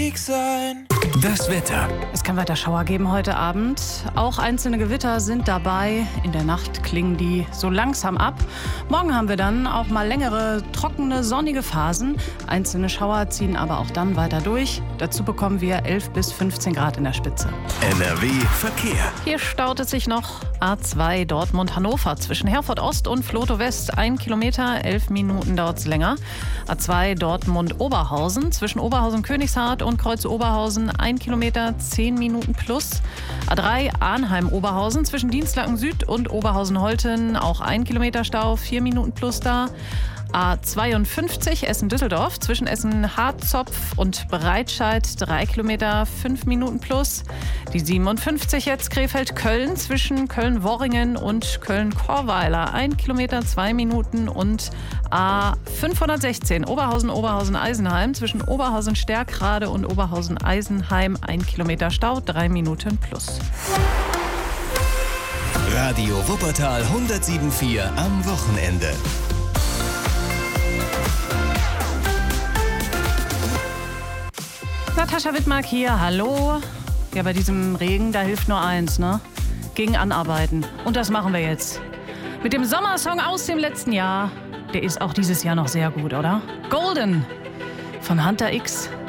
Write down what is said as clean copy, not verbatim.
unterwegs sein. Das Wetter. Es kann weiter Schauer geben heute Abend. Auch einzelne Gewitter sind dabei. In der Nacht klingen die so langsam ab. Morgen haben wir dann auch mal längere, trockene, sonnige Phasen. Einzelne Schauer ziehen aber auch dann weiter durch. Dazu bekommen wir 11 bis 15 Grad in der Spitze. NRW Verkehr. Hier staut es sich noch. A2 Dortmund-Hannover zwischen Herford Ost und Vlotho West. 1 Kilometer, 11 Minuten dauert es länger. A2 Dortmund-Oberhausen zwischen Oberhausen-Königshardt und Kreuz Oberhausen. 1 Kilometer, 10 Minuten plus. A3 Arnheim-Oberhausen zwischen Dienstlaken Süd und Oberhausen-Holten. Auch 1 Kilometer Stau, 4 Minuten plus da. A52 Essen-Düsseldorf zwischen Essen-Harzopf und Breitscheid 3 Kilometer, 5 Minuten plus. Die 57 jetzt Krefeld-Köln zwischen Köln-Worringen und Köln-Korweiler 1 Kilometer, 2 Minuten. Und A516 Oberhausen-Eisenheim zwischen Oberhausen-Stärkrade und Oberhausen-Eisenheim 1 Kilometer Stau, 3 Minuten plus. Radio Wuppertal 107.4 am Wochenende. Natascha Wittmark hier, hallo. Ja, bei diesem Regen, da hilft nur eins, ne? Gegen Anarbeiten. Und das machen wir jetzt. Mit dem Sommersong aus dem letzten Jahr. Der ist auch dieses Jahr noch sehr gut, oder? Golden von Hunter X.